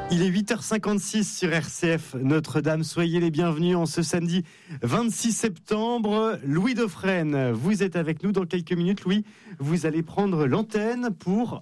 Il est 8h56 sur RCF Notre-Dame. Soyez les bienvenus en ce samedi 26 septembre. Louis Dauphren, vous êtes avec nous dans quelques minutes. Louis, vous allez prendre l'antenne pour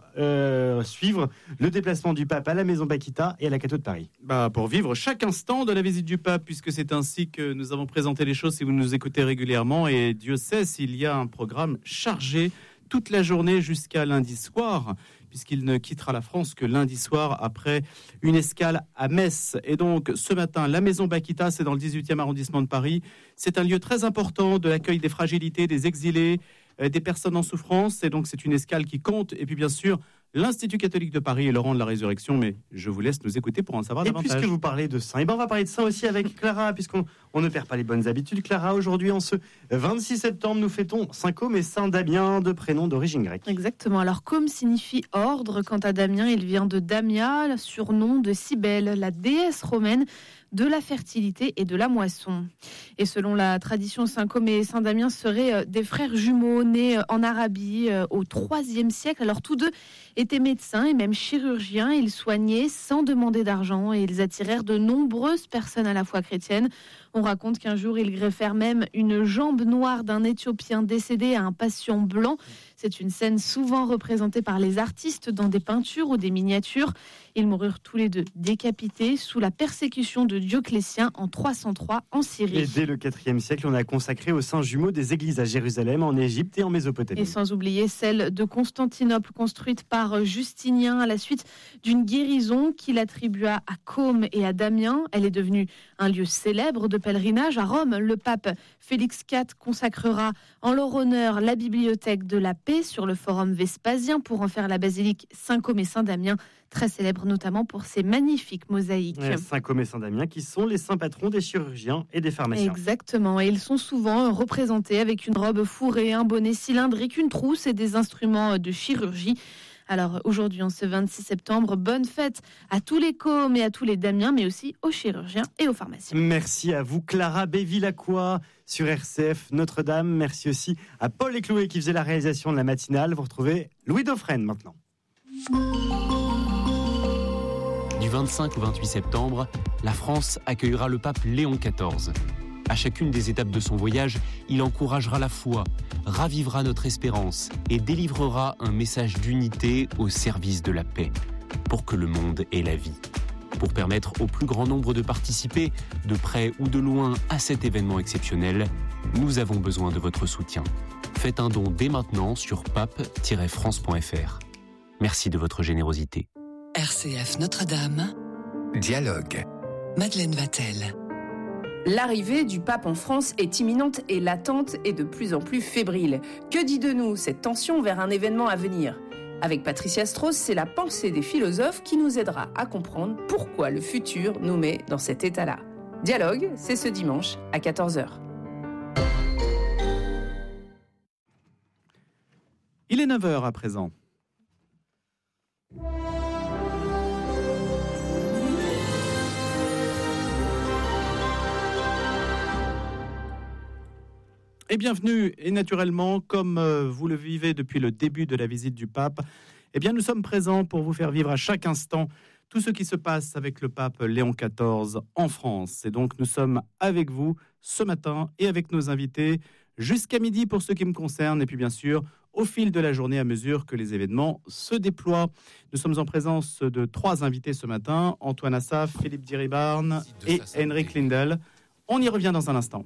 suivre le déplacement du pape à la Maison Bakita et à la Cateau de Paris. Pour vivre chaque instant de la visite du pape, puisque c'est ainsi que nous avons présenté les choses si vous nous écoutez régulièrement. Et Dieu sait s'il y a un programme chargé toute la journée jusqu'à lundi soir, puisqu'il ne quittera la France que lundi soir après une escale à Metz. Et donc, ce matin, la Maison Bakita, c'est dans le 18e arrondissement de Paris. C'est un lieu très important de l'accueil des fragilités, des exilés, des personnes en souffrance. Et donc, c'est une escale qui compte. Et puis, bien sûr, l'Institut catholique de Paris et le rang de la résurrection. Mais je vous laisse nous écouter pour en savoir davantage. Et puisque vous parlez de saints, on va parler de saints aussi avec Clara, puisqu'on ne perd pas les bonnes habitudes. Clara, aujourd'hui, en ce 26 septembre, nous fêtons Saint Côme et Saint Damien, deux prénoms d'origine grecque. Exactement. Alors, Côme signifie ordre. Quant à Damien, il vient de Damia, le surnom de Cybèle, la déesse romaine de la fertilité et de la moisson. Et selon la tradition, Saint Côme et Saint Damien seraient des frères jumeaux nés en Arabie au IIIe siècle. Alors tous deux étaient médecins et même chirurgiens. Ils soignaient sans demander d'argent et ils attirèrent de nombreuses personnes à la foi chrétienne. On raconte qu'un jour, ils greffèrent même une jambe noire d'un Éthiopien décédé à un patient blanc. C'est une scène souvent représentée par les artistes dans des peintures ou des miniatures. Ils moururent tous les deux décapités sous la persécution de Dioclétien en 303 en Syrie. Et dès le IVe siècle, on a consacré aux saints jumeaux des églises à Jérusalem, en Égypte et en Mésopotamie. Et sans oublier celle de Constantinople, construite par Justinien à la suite d'une guérison qu'il attribua à Côme et à Damien. Elle est devenue un lieu célèbre de pèlerinage. À Rome, le pape Félix IV consacrera en leur honneur la bibliothèque de la paix sur le forum Vespasien pour en faire la basilique Saint-Côme et Saint-Damien, très célèbre notamment pour ses magnifiques mosaïques. Saint-Côme et Saint-Damien qui sont les saints patrons des chirurgiens et des pharmaciens. Exactement, et ils sont souvent représentés avec une robe fourrée, un bonnet cylindrique, une trousse et des instruments de chirurgie. Alors aujourd'hui, en ce 26 septembre, bonne fête à tous les Cômes et à tous les Damiens, mais aussi aux chirurgiens et aux pharmaciens. Merci à vous, Clara Bévillacqua sur RCF Notre-Dame. Merci aussi à Paul et Chloé qui faisaient la réalisation de la matinale. Vous retrouvez Louis Dauphren maintenant. Du 25 au 28 septembre, la France accueillera le pape Léon XIV. À chacune des étapes de son voyage, il encouragera la foi, ravivera notre espérance et délivrera un message d'unité au service de la paix, pour que le monde ait la vie. Pour permettre au plus grand nombre de participer, de près ou de loin, à cet événement exceptionnel, nous avons besoin de votre soutien. Faites un don dès maintenant sur pape-france.fr. Merci de votre générosité. RCF Notre-Dame. Dialogue. Madeleine Vatel. L'arrivée du pape en France est imminente et l'attente est de plus en plus fébrile. Que dit de nous cette tension vers un événement à venir ? Avec Patricia Strauss, c'est la pensée des philosophes qui nous aidera à comprendre pourquoi le futur nous met dans cet état-là. Dialogue, c'est ce dimanche à 14h. Il est 9h à présent. Et bienvenue, et naturellement, comme vous le vivez depuis le début de la visite du pape, eh bien nous sommes présents pour vous faire vivre à chaque instant tout ce qui se passe avec le pape Léon XIV en France. Et donc nous sommes avec vous ce matin et avec nos invités jusqu'à midi pour ce qui me concerne, et puis bien sûr au fil de la journée à mesure que les événements se déploient. Nous sommes en présence de 3 invités ce matin, Antoine Assaf, Philippe Diribarne et Henrik Lindel. On y revient dans un instant.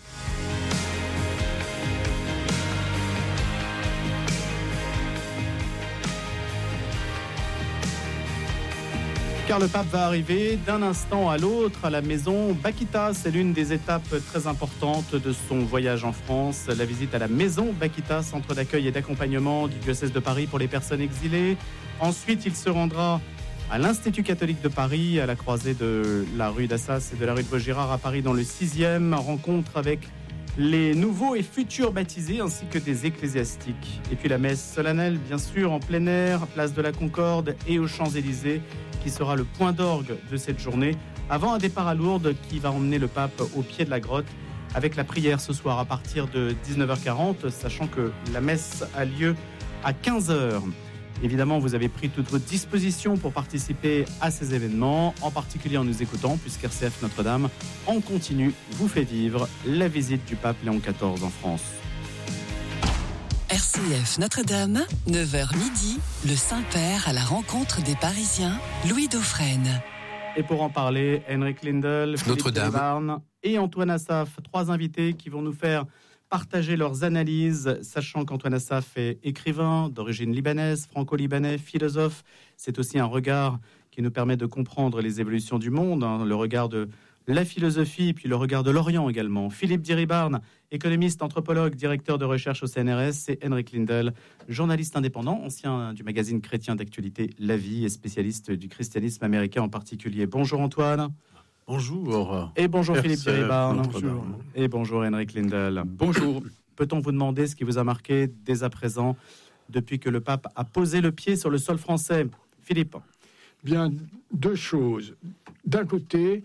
Car le pape va arriver d'un instant à l'autre à la Maison Bakita. C'est l'une des étapes très importantes de son voyage en France. La visite à la Maison Bakita, centre d'accueil et d'accompagnement du diocèse de Paris pour les personnes exilées. Ensuite, il se rendra à l'Institut catholique de Paris, à la croisée de la rue d'Assas et de la rue de Vaugirard à Paris dans le 6e. Rencontre avec les nouveaux et futurs baptisés ainsi que des ecclésiastiques. Et puis la messe solennelle, bien sûr, en plein air, place de la Concorde et aux Champs-Élysées, qui sera le point d'orgue de cette journée, avant un départ à Lourdes qui va emmener le pape au pied de la grotte, avec la prière ce soir à partir de 19h40, sachant que la messe a lieu à 15h. Évidemment, vous avez pris toutes vos dispositions pour participer à ces événements, en particulier en nous écoutant, puisqu'RCF Notre-Dame, en continu, vous fait vivre la visite du pape Léon XIV en France. RCF Notre-Dame, 9h midi, le Saint-Père à la rencontre des Parisiens, Louis Dauphren. Et pour en parler, Henrik Lindel, Notre-Dame Barne et Antoine Assaf, 3 invités qui vont nous faire partager leurs analyses, sachant qu'Antoine Assaf est écrivain d'origine libanaise, franco-libanais, philosophe. C'est aussi un regard qui nous permet de comprendre les évolutions du monde, le regard de la philosophie, puis le regard de l'Orient également. Philippe Diribarne, économiste, anthropologue, directeur de recherche au CNRS, et Henrik Lindel, journaliste indépendant, ancien du magazine chrétien d'actualité La Vie et spécialiste du christianisme américain en particulier. Bonjour Antoine. Bonjour. Et bonjour Philippe Diribarne. Bonjour. Et bonjour Henrik Lindel. Bonjour. Peut-on vous demander ce qui vous a marqué dès à présent depuis que le pape a posé le pied sur le sol français? Philippe. Bien, 2 choses. D'un côté,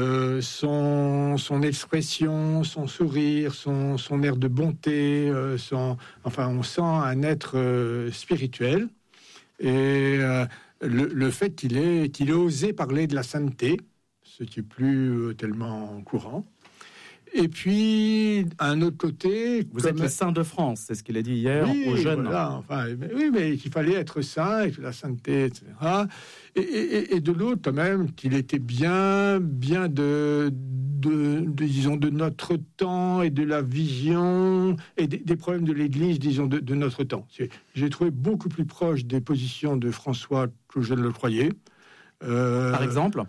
son expression, son sourire, son air de bonté, on sent un être spirituel. Et le fait qu'il ait osé parler de la sainteté, ce qui est plus tellement courant. Et puis, à un autre côté... Vous êtes le saint de France, c'est ce qu'il a dit hier aux jeunes. Voilà, mais qu'il fallait être saint, et que la sainteté, etc. Et de l'autre, quand même, qu'il était bien de notre temps et de la vision et des problèmes de l'Église, disons, de notre temps. J'ai trouvé beaucoup plus proche des positions de François que je ne le croyais. Par exemple,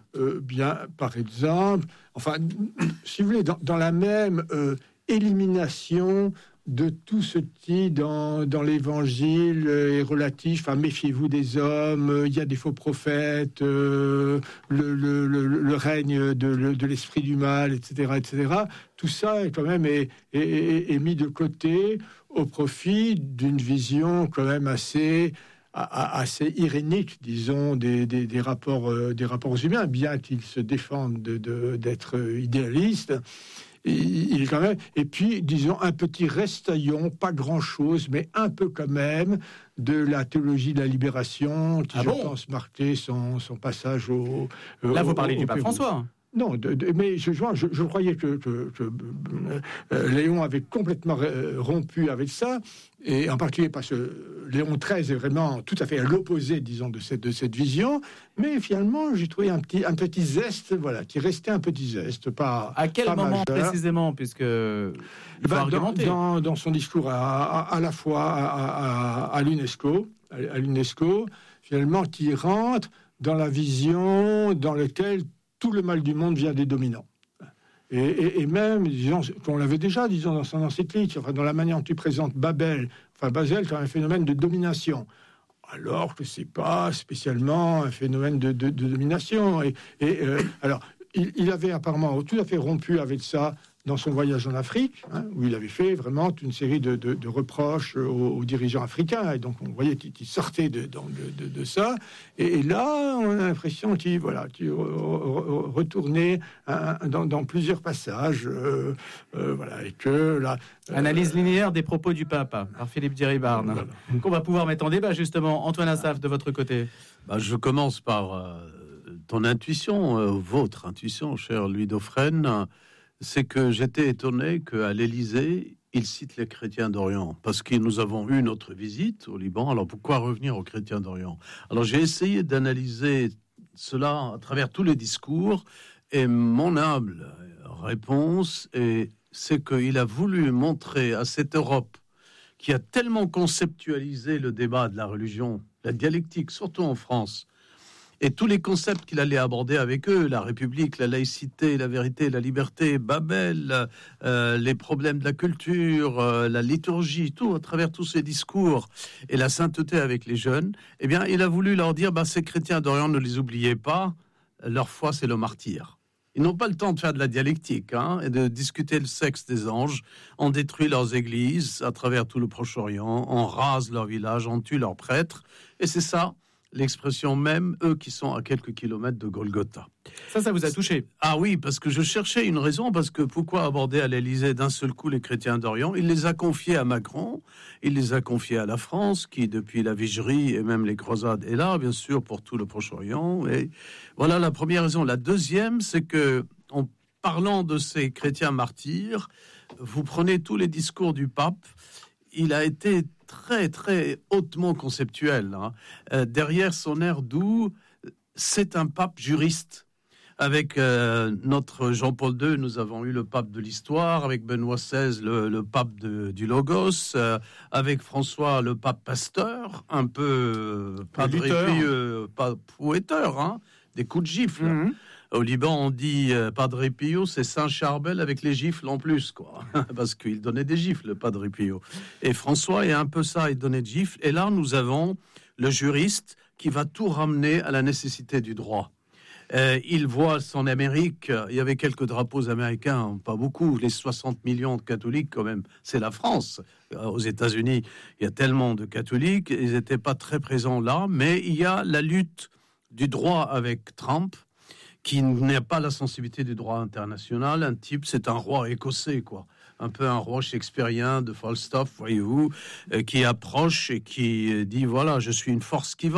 si vous voulez, dans la même élimination de tout ce qui dans l'Évangile est relatif à méfiez-vous des hommes, il y a des faux prophètes, le règne de l'esprit du mal, etc. Tout ça est quand même est mis de côté au profit d'une vision quand même assez irénique, disons, des rapports humains, bien qu'ils se défendent d'être idéalistes. Il est quand même, et puis, disons, un petit restaillon, pas grand-chose, mais un peu quand même, de la théologie de la libération, qui, pense, marquait son passage au... Là, vous parlez du pape François. Non, mais je croyais que Léon avait complètement rompu avec ça, et en particulier parce que Léon XIII est vraiment tout à fait à l'opposé, disons, de cette vision. Mais finalement, j'ai trouvé un petit zeste, voilà, qui restait un petit zeste, pas. À quel moment majeur. Précisément, puisque il faut argumenter. Dans son discours à la fois à l'UNESCO, finalement, qui rentre dans la vision dans laquelle tout le mal du monde vient des dominants. Et même, disons, qu'on l'avait déjà, disons, dans son encyclique, enfin, dans la manière dont tu présentes Babel, Basel, comme un phénomène de domination, alors que c'est pas spécialement un phénomène de domination. Alors, il avait apparemment tout à fait rompu avec ça dans son voyage en Afrique, où il avait fait vraiment une série de reproches aux dirigeants africains, et donc on voyait qu'il sortait de ça, et là on a l'impression qu'il retournait dans plusieurs passages, et que là... Analyse linéaire des propos du pape, par Philippe Diribarne, qu'on va pouvoir mettre en débat justement. Antoine Assaf, de votre côté. Je commence par ton intuition, votre intuition, cher Louis Dauphren. C'est que j'étais étonné qu'à l'Élysée, il cite les chrétiens d'Orient, parce que nous avons eu notre visite au Liban. Alors pourquoi revenir aux chrétiens d'Orient? Alors j'ai essayé d'analyser cela à travers tous les discours, et mon humble réponse c'est qu'il a voulu montrer à cette Europe qui a tellement conceptualisé le débat de la religion, la dialectique, surtout en France, et tous les concepts qu'il allait aborder avec eux, la République, la laïcité, la vérité, la liberté, Babel, les problèmes de la culture, la liturgie, tout, à travers tous ces discours, et la sainteté avec les jeunes, eh bien, il a voulu leur dire, ces chrétiens d'Orient, ne les oubliez pas, leur foi, c'est le martyre. Ils n'ont pas le temps de faire de la dialectique, et de discuter le sexe des anges. On détruit leurs églises à travers tout le Proche-Orient, on rase leurs villages, on tue leurs prêtres, et c'est ça l'expression même, eux qui sont à quelques kilomètres de Golgotha. Ça vous a touché? Ah oui, parce que je cherchais une raison, parce que pourquoi aborder à l'Élysée d'un seul coup les chrétiens d'Orient? Il les a confiés à Macron, il les a confiés à la France, qui depuis la Vigerie et même les croisades est là, bien sûr, pour tout le Proche-Orient. Et voilà la première raison. La deuxième, c'est que, en parlant de ces chrétiens martyrs, vous prenez tous les discours du pape, il a été très, très hautement conceptuel. Derrière son air doux, c'est un pape juriste. Avec notre Jean-Paul II, nous avons eu le pape de l'histoire, avec Benoît XVI, le pape du Logos, avec François, le pape pasteur, un peu padre pieux, pas fouetteur, des coups de gifle. Mm-hmm. Au Liban, on dit Padre Pio, c'est Saint-Charbel avec les gifles en plus, quoi. Parce qu'il donnait des gifles, le Padre Pio. Et François est un peu ça, il donnait des gifles. Et là, nous avons le juriste qui va tout ramener à la nécessité du droit. Il voit en Amérique, il y avait quelques drapeaux américains, pas beaucoup, les 60 millions de catholiques quand même, c'est la France. Aux États-Unis, il y a tellement de catholiques, ils n'étaient pas très présents là, mais il y a la lutte du droit avec Trump, qui n'a pas la sensibilité du droit international. Un type, c'est un roi écossais, quoi. Un peu un roi shakespearien de Falstaff, voyez-vous, qui approche et qui dit, voilà, je suis une force qui va.